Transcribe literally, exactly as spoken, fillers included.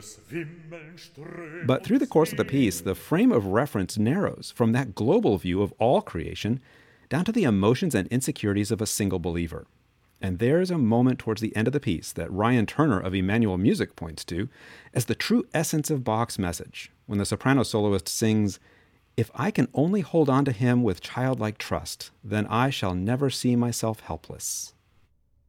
But through the course of the piece, the frame of reference narrows from that global view of all creation down to the emotions and insecurities of a single believer. And there's a moment towards the end of the piece that Ryan Turner of Emmanuel Music points to as the true essence of Bach's message, when the soprano soloist sings, "If I can only hold on to him with childlike trust, then I shall never see myself helpless."